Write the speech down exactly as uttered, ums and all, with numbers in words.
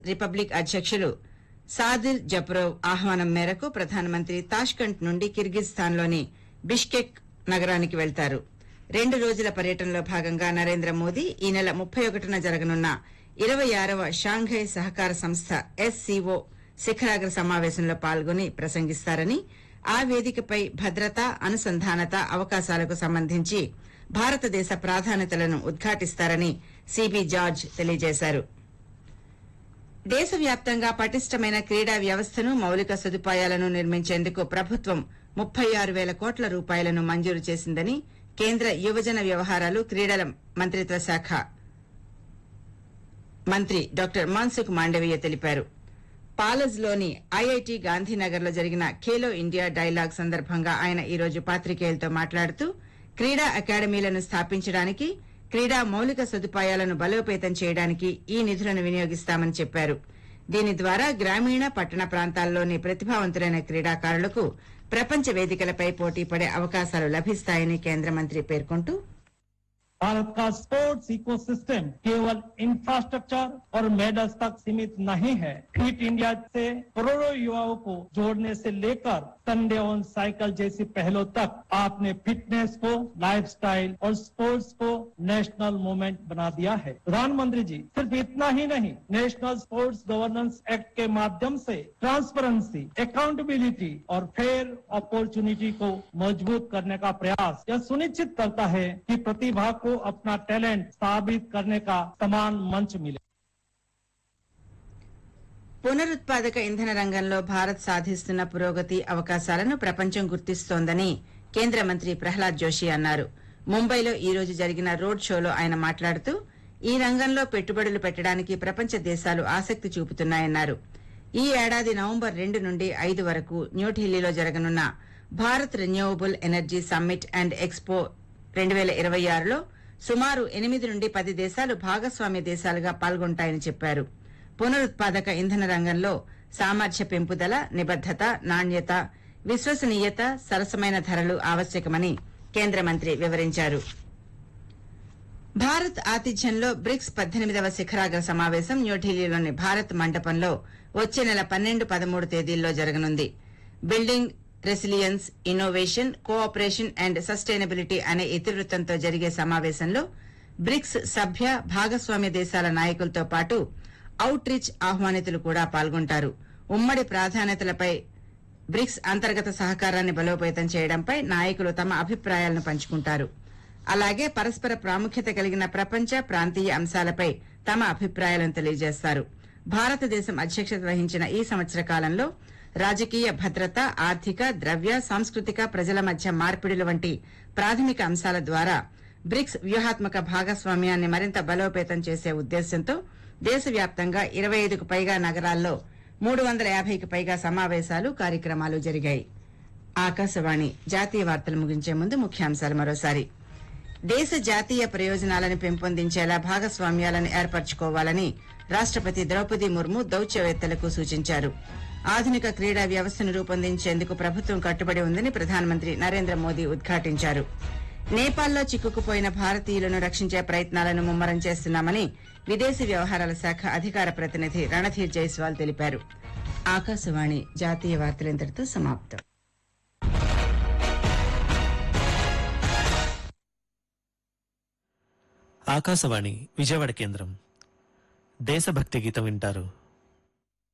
Republic అధ్యక్షులు సాదిర్ జప్రోవ్ ఆహ్వానం మేరకు ప్రధానమంత్రి తాష్కంట్ నుండి కిర్గిస్థాన్లోని బిష్కెక్ నగరానికి వెళ్తారు. రెండు రోజుల పర్యటనలో భాగంగా నరేంద్ర మోదీ ఈ నెల ముప్పై ఒకటిన జరగనున్న ఇరవై ఆరవ షాంఘై సహకార సంస్థ ఎస్సీఓ శిఖరాగ్ర సమావేశంలో పాల్గొని ప్రసంగిస్తారని, ఆ వేదికపై భద్రత, అనుసంధానత, అవకాశాలకు సంబంధించి భారతదేశ ప్రాధాన్యతలను ఉద్ఘాటిస్తారని సిబి జార్జ్ తెలియజేశారు. దేశవ్యాప్తంగా పటిష్టమైన క్రీడా వ్యవస్థను, మౌలిక సదుపాయాలను నిర్మించేందుకు ప్రభుత్వం ముప్పై ఆరు వేల కోట్ల రూపాయలను మంజూరు చేసిందని కేంద్ర యువజన వ్యవహారాలు, క్రీడల మంత్రిత్వ శాఖ మంత్రి డాక్టర్ మన్సుఖ్ మాండవీయ తెలిపారు. పాలజ్లోని ఐఐటి గాంధీనగర్లో జరిగిన ఖేలో ఇండియా డైలాగ్ సందర్భంగా ఆయన ఈ రోజు పాత్రికేయులతో మాట్లాడుతూ క్రీడా అకాడమీలను స్థాపించడానికి, క్రీడా మౌలిక సదుపాయాలను బలోపేతం చేయడానికి ఈ నిధులను వినియోగిస్తామని చెప్పారు. దీని ద్వారా గ్రామీణ, పట్టణ ప్రాంతాల్లోని ప్రతిభావంతులైన క్రీడాకారులకు ప్రపంచ వేదికలపై పోటీపడే అవకాశాలు లభిస్తాయని కేంద్ర మంత్రి పేర్కొంటూ, भारत का स्पोर्ट्स इकोसिस्टम केवल इंफ्रास्ट्रक्चर और मेडल्स तक सीमित नहीं है। फिट इंडिया से करोड़ों युवाओं को जोड़ने से लेकर संडे ऑन साइकिल जैसी पहलों तक आपने फिटनेस को लाइफस्टाइल और स्पोर्ट्स को नेशनल मूवमेंट बना दिया है। प्रधानमंत्री जी, सिर्फ इतना ही नहीं, नेशनल स्पोर्ट्स गवर्नेंस एक्ट के माध्यम से ट्रांसपेरेंसी, अकाउंटेबिलिटी और फेयर अपॉर्चुनिटी को मजबूत करने का प्रयास यह सुनिश्चित करता है कि प्रतिभा को अपना टैलेंट साबित करने का समान मंच मिले. పునరుత్పాదక ఇంధన రంగంలో భారత్ సాధిస్తున్న పురోగతి, అవకాశాలను ప్రపంచం గుర్తిస్తోందని కేంద్ర మంత్రి ప్రహ్లాద్ జోషి అన్నారు. ముంబైలో ఈ రోజు జరిగిన రోడ్ షోలో ఆయన మాట్లాడుతూ ఈ రంగంలో పెట్టుబడులు పెట్టడానికి ప్రపంచ దేశాలు ఆసక్తి చూపుతున్నాయన్నారు. ఈ ఏడాది నవంబర్ రెండు నుండి ఐదు వరకు న్యూఢిల్లీలో జరగనున్న Bharat renewable energy summit and expo రెండు పేల ఇరవై ఆరులో సుమారు ఎనిమిది నుండి పది దేశాలు భాగస్వామ్య దేశాలుగా పాల్గొంటాయని చెప్పారు. పునరుత్పాదక ఇంధన రంగంలో సామర్థ్య పెంపుదల, నిబద్దత, నాణ్యత, విశ్వసనీయత, సరసమైన ధరలు ఆవశ్యకమని కేంద్ర మంత్రి వివరించారు. భారత్ ఆతిథ్యంలో బ్రిక్స్ పద్దెనిమిదవ శిఖరాగ్ర సమావేశం న్యూఢిల్లీలోని భారత్ మండపంలో వచ్చే నెల పన్నెండు, పదమూడు తేదీల్లో జరగనుంది. Building resilience, innovation, cooperation and sustainability అనే ఇతివృత్తంతో జరిగే సమావేశంలో బ్రిక్స్ సభ్య, భాగస్వామ్య దేశాల నాయకులతో పాటు అవుట్ రీచ్ ఆహ్వానితులు కూడా పాల్గొంటారు. ఉమ్మడి ప్రాధాన్యతలపై, బ్రిక్స్ అంతర్గత సహకారాన్ని బలోపేతం చేయడంపై నాయకులు తమ అభిప్రాయాలను పంచుకుంటారు. అలాగే పరస్పర ప్రాముఖ్యత కలిగిన ప్రపంచ, ప్రాంతీయ అంశాలపై తమ అభిప్రాయాలను తెలియజేస్తారు. భారతదేశం అధ్యక్షత వహించిన ఈ సంవత్సర కాలంలో రాజకీయ భద్రత, ఆర్థిక, ద్రవ్య, సాంస్కృతిక, ప్రజల మధ్య మార్పిడుల వంటి ప్రాథమిక అంశాల ద్వారా బ్రిక్స్ వ్యూహాత్మక భాగస్వామ్యాన్ని మరింత బలోపేతం చేసే ఉద్దేశ్యంతో దేశవ్యాప్తంగా ఇరవై ఐదుకు పైగా నగరాల్లో మూడు వందల యాభైకి పైగా సమావేశాలు, కార్యక్రమాలు జరిగాయి. ఆకాశవాణి జాతీయ వార్తలు ముగించే ముందు ముఖ్యాంశాలు మరోసారి. దేశ జాతీయ ప్రయోజనాలను పెంపొందించేలా భాగస్వామ్యాలను ఏర్పరచుకోవాలని రాష్టపతి ద్రౌపది ముర్ము దౌత్యవేత్తలకు సూచించారు. ఆధునిక క్రీడా వ్యవస్థను రూపొందించేందుకు ప్రభుత్వం కట్టుబడి ఉందని ప్రధానమంత్రి నరేంద్ర మోదీ ఉద్ఘాటించారు. నేపాల్లో చిక్కుకుపోయిన భారతీయులను రక్షించే ప్రయత్నాలను ముమ్మరం చేస్తున్నామని విదేశీ వ్యవహారాల శాఖ అధికార ప్రతినిధి రణధీర్ జైస్వాల్ తెలిపారు. ఆకాశవాణి జాతీయ వార్తలు ఇంతటితో సమాప్తం. ఆకాశవాణి విజయవాడ కేంద్రం. దేశభక్తి గీతం వింటారు.